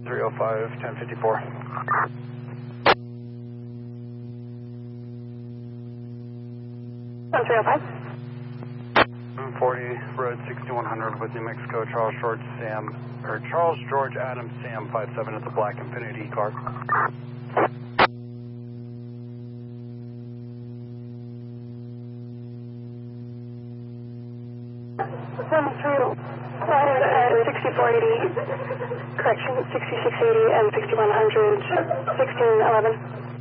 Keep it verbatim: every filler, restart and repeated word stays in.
three oh five, ten fifty-four. one three oh five. forty, road sixty-one hundred with New Mexico, Charles George Sam, or Charles George Adam Sam five seven at the black Infinity car. one three oh five at sixty-four eighty, correction, sixty-six eighty and sixty-one hundred, sixteen eleven.